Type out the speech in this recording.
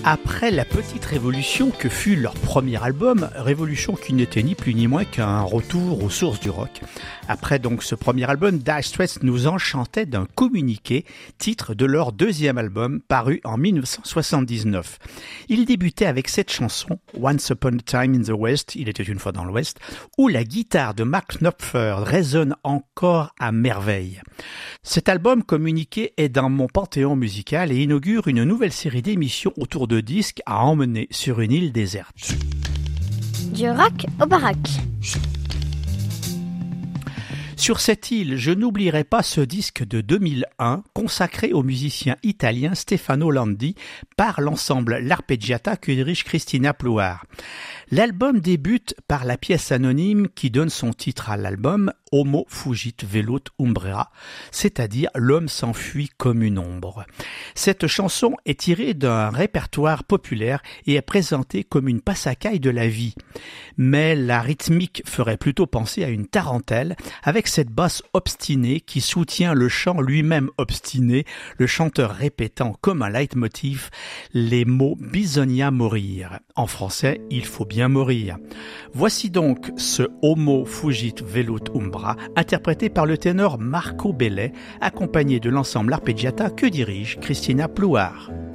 Après la petite révolution que fut leur premier album, révolution qui n'était ni plus ni moins qu'un retour aux sources du rock. Après donc ce premier album, Dire Straits nous enchantait d'un communiqué, titre de leur deuxième album paru en 1979. Il débutait avec cette chanson, Once Upon a Time in the West, il était une fois dans l'Ouest, où la guitare de Mark Knopfler résonne encore à merveille. Cet album communiqué est dans mon panthéon musical et inaugure une nouvelle série d'émissions autour de disques à emmener sur une île déserte. Du rock au baraque. Sur cette île, je n'oublierai pas ce disque de 2001 consacré au musicien italien Stefano Landi par l'ensemble L'Arpeggiata que dirige Cristina Plouar. L'album débute par la pièce anonyme qui donne son titre à l'album, Homo fugit velut umbra, c'est-à-dire l'homme s'enfuit comme une ombre. Cette chanson est tirée d'un répertoire populaire et est présentée comme une passacaille de la vie. Mais la rythmique ferait plutôt penser à une tarentelle avec cette basse obstinée qui soutient le chant lui-même obstiné, le chanteur répétant comme un leitmotiv les mots bisogna morir. En français, il faut bien mourir. Voici donc ce Homo fugit velut umbra, interprété par le ténor Marco Bellet, accompagné de l'ensemble Arpeggiata que dirige Cristina Plouar.